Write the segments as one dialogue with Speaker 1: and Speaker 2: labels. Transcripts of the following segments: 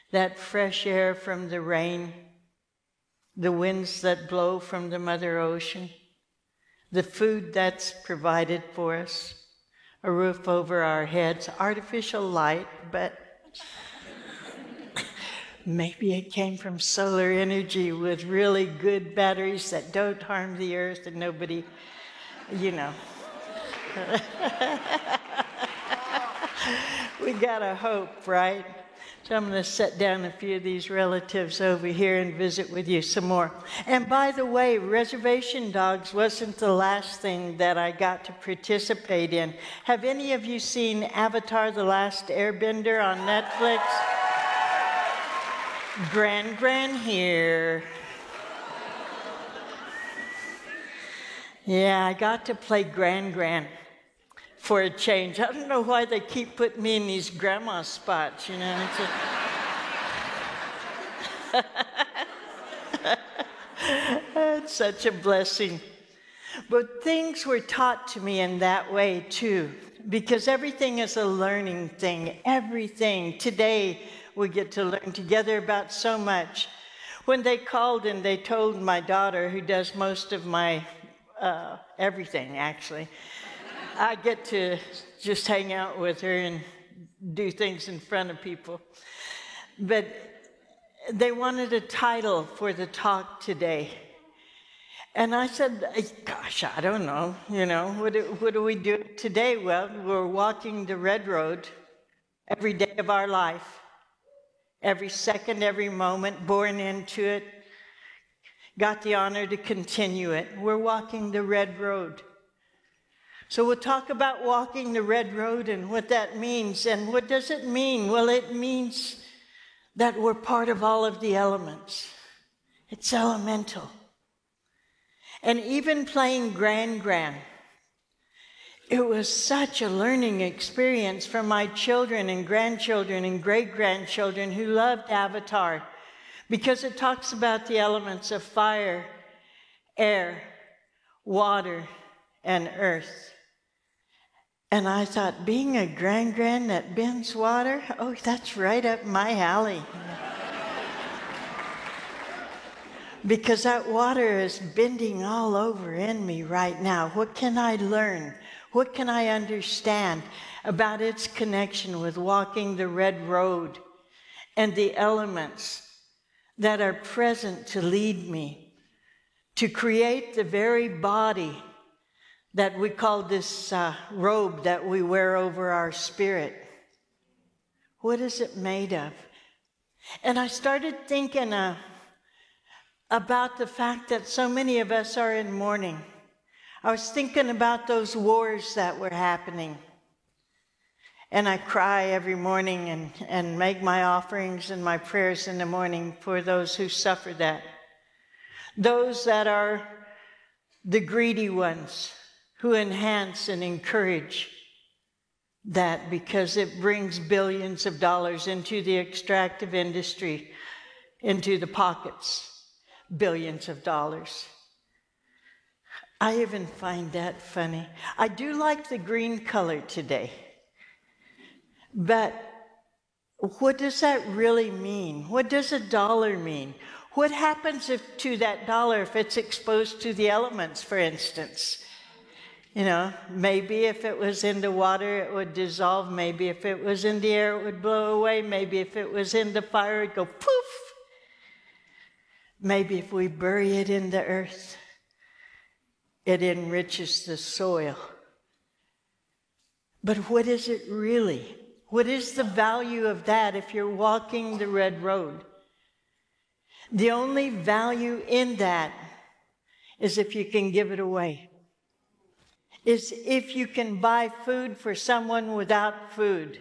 Speaker 1: that fresh air from the rain, the winds that blow from the Mother Ocean, the food that's provided for us, a roof over our heads, artificial light, but maybe it came from solar energy with really good batteries that don't harm the earth and nobody, you know. We gotta hope, right? So I'm going to set down a few of these relatives over here and visit with you some more. And by the way, Reservation Dogs wasn't the last thing that I got to participate in. Have any of you seen Avatar: The Last Airbender on Netflix? Gran here. Yeah, I got to play Gran for a change. I don't know why they keep putting me in these grandma spots, you know. It's such a blessing. But things were taught to me in that way too, because everything is a learning thing. Everything. Today we get to learn together about so much. When they called and they told my daughter, who does most of my everything actually, I get to just hang out with her and do things in front of people. But they wanted a title for the talk today. And I said, gosh, I don't know, you know, what do we do today? Well, we're walking the red road every day of our life, every second, every moment, born into it, got the honor to continue it. We're walking the red road. So we'll talk about walking the red road and what that means. And what does it mean? Well, it means that we're part of all of the elements. It's elemental. And even playing Gran, it was such a learning experience for my children and grandchildren and great-grandchildren who loved Avatar, because it talks about the elements of fire, air, water, and earth. And I thought, being a Gran that bends water, oh, that's right up my alley. Because that water is bending all over in me right now. What can I learn? What can I understand about its connection with walking the red road and the elements that are present to lead me, to create the very body that we call this robe that we wear over our spirit? What is it made of? And I started thinking about the fact that so many of us are in mourning. I was thinking about those wars that were happening. And I cry every morning and make my offerings and my prayers in the morning for those who suffer that. Those that are the greedy ones, who enhance and encourage that because it brings billions of dollars into the extractive industry, into the pockets, billions of dollars. I even find that funny. I do like the green color today, but what does that really mean? What does a dollar mean? What happens to that dollar if it's exposed to the elements, for instance? You know, maybe if it was in the water, it would dissolve. Maybe if it was in the air, it would blow away. Maybe if it was in the fire, it'd go poof. Maybe if we bury it in the earth, it enriches the soil. But what is it really? What is the value of that if you're walking the red road? The only value in that is if you can give it away. Is if you can buy food for someone without food.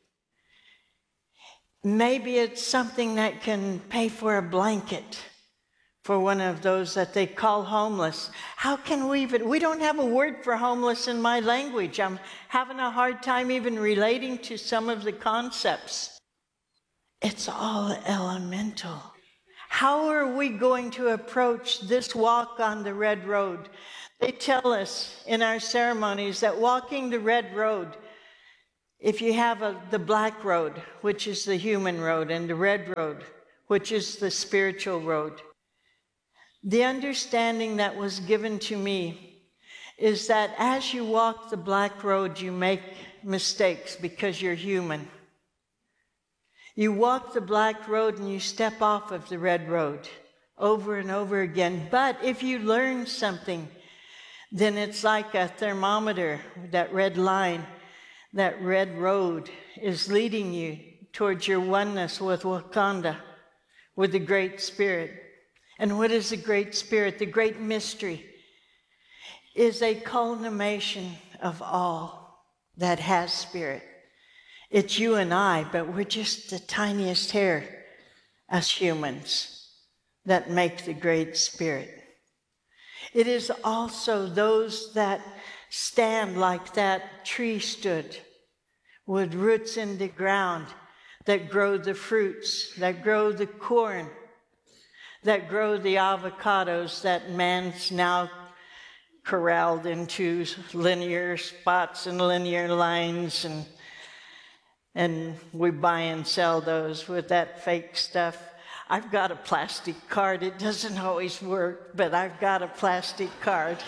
Speaker 1: Maybe it's something that can pay for a blanket for one of those that they call homeless. How can we don't have a word for homeless in my language. I'm having a hard time even relating to some of the concepts. It's all elemental. How are we going to approach this walk on the red road? They tell us in our ceremonies that walking the red road If you have the black road, which is the human road, and the red road, which is the spiritual road, the understanding that was given to me is that as you walk the black road, you make mistakes because you're human. You walk the black road and you step off of the red road over and over again. But if you learn something, then it's like a thermometer, that red line, that red road is leading you towards your oneness with Wakanda, with the Great Spirit. And what is the Great Spirit? The great mystery is a culmination of all that has spirit. It's you and I, but we're just the tiniest hair as humans that make the Great Spirit. It is also those that stand like that tree stood, with roots in the ground, that grow the fruits, that grow the corn, that grow the avocados that man's now corralled into linear spots and linear lines, and we buy and sell those with that fake stuff. I've got a plastic card. It doesn't always work, but I've got a plastic card.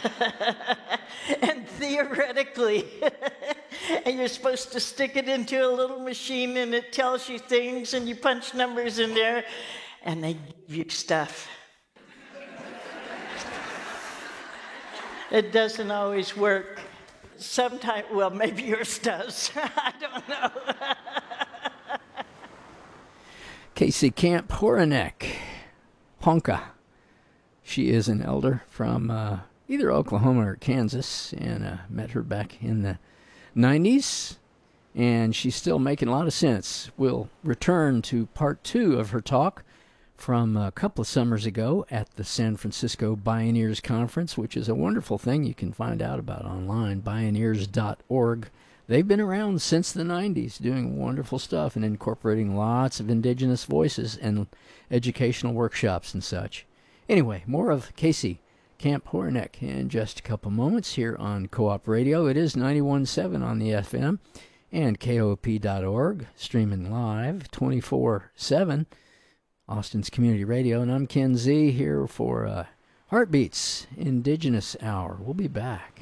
Speaker 1: And theoretically, and you're supposed to stick it into a little machine and it tells you things and you punch numbers in there and they give you stuff. It doesn't always work. Sometimes, well, maybe yours does. I don't know.
Speaker 2: Casey Camp Horinek, Ponca. She is an elder from either Oklahoma or Kansas, and met her back in the 90s, and she's still making a lot of sense. We'll return to part 2 of her talk from a couple of summers ago at the San Francisco Bioneers Conference, which is a wonderful thing you can find out about online, bioneers.org. They've been around since the 90s doing wonderful stuff and incorporating lots of indigenous voices and educational workshops and such. Anyway, more of Casey Camp Horinek in just a couple moments here on Co-op Radio. It is 91.7 on the FM and KOP.org, streaming live 24/7, Austin's Community Radio. And I'm Ken Z here for Heartbeats Indigenous Hour. We'll be back.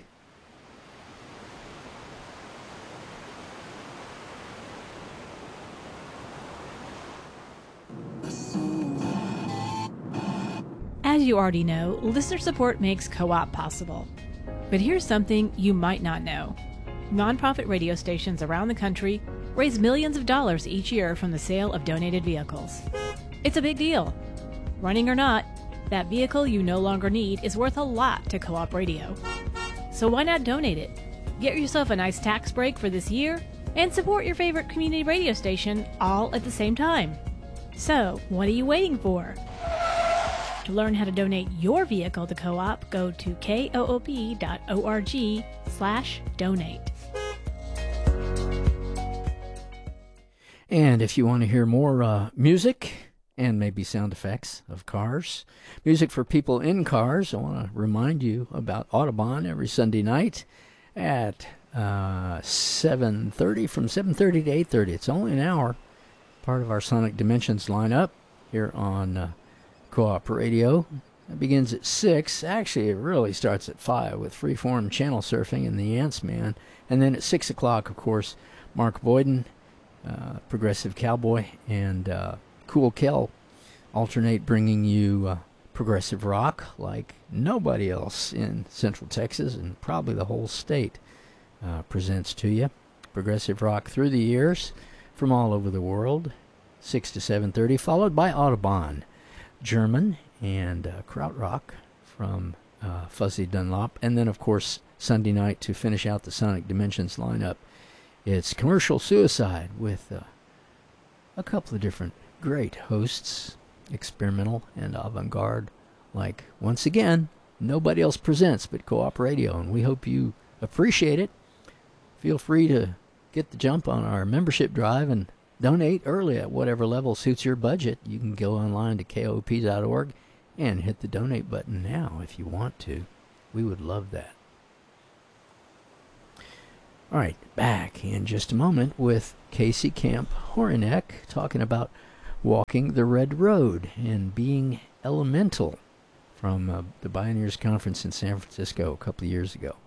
Speaker 3: As you already know, listener support makes Co-op possible. But here's something you might not know. Nonprofit radio stations around the country raise millions of dollars each year from the sale of donated vehicles. It's a big deal. Running or not, that vehicle you no longer need is worth a lot to Co-op Radio. So why not donate it? Get yourself a nice tax break for this year and support your favorite community radio station all at the same time. So, what are you waiting for? To learn how to donate your vehicle to Co-op, go to koop.org/donate.
Speaker 2: And if you want to hear more music and maybe sound effects of cars, music for people in cars, I want to remind you about Audubon every Sunday night at 7:30, from 7:30 to 8:30. It's only an hour, part of our Sonic Dimensions lineup here on Co-op Radio. It begins at 6. Actually, it really starts at 5 with Freeform Channel Surfing and the Ants Man. And then at 6 o'clock, of course, Mark Boyden, Progressive Cowboy, and Cool Kel alternate bringing you progressive rock like nobody else in Central Texas and probably the whole state presents to you. Progressive rock through the years from all over the world, 6 to 7:30, followed by Audubon, German, and Krautrock from Fuzzy Dunlop. And then, of course, Sunday night to finish out the Sonic Dimensions lineup, it's Commercial Suicide with a couple of different great hosts, experimental and avant-garde, like, once again, nobody else presents but Co-op Radio, and we hope you appreciate it. Feel free to get the jump on our membership drive and donate early at whatever level suits your budget. You can go online to KOP.org and hit the donate button now if you want to. We would love that. All right, back in just a moment with Casey Camp Horinek talking about walking the red road and being elemental from the Bioneers Conference in San Francisco a couple of years ago.